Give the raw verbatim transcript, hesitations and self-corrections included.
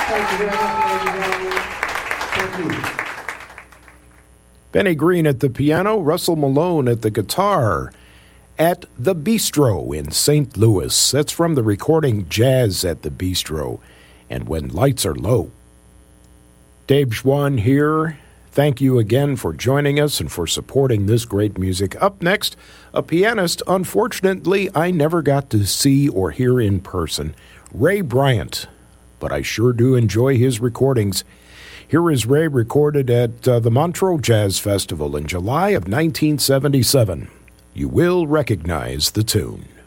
Thank you very much, ladies and gentlemen. Thank you. Benny Green at the piano, Russell Malone at the guitar at the Bistro in Saint Louis. That's from the recording Jazz at the Bistro and When Lights Are Low. Dave Schwann here. Thank you again for joining us and for supporting this great music. Up next, a pianist, unfortunately, I never got to see or hear in person, Ray Bryant, but I sure do enjoy his recordings. Here is Ray recorded at uh, the Montreux Jazz Festival in July of nineteen seventy-seven. You will recognize the tune.